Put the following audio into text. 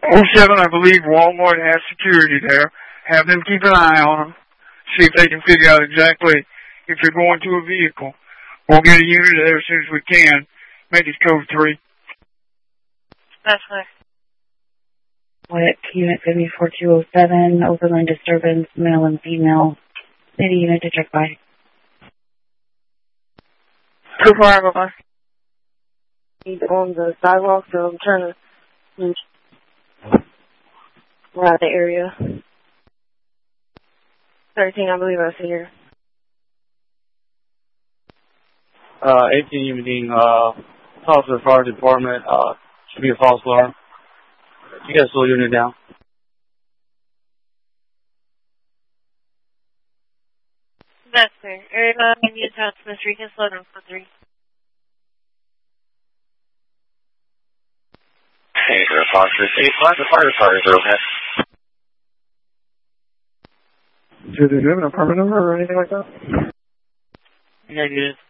07, I believe Walmart has security there. Have them keep an eye on them. See if they can figure out exactly if you're going to a vehicle. We'll get a unit there as soon as we can. Make it code 3. That's fine. What, unit 74207, overland disturbance, male and female. City unit to check by. 2-4, go by. He's on the sidewalk, so I'm trying to around the area. 13, I believe I see here. 18 evening, talk to the fire department, should be a false alarm. You guys slow unit down. That's fair. Area 9, Indian Town, Smith Street, can slow down for 3. Hey, there, Fox 8, the fire cars are okay. Do they have an apartment number or anything like that? Negative.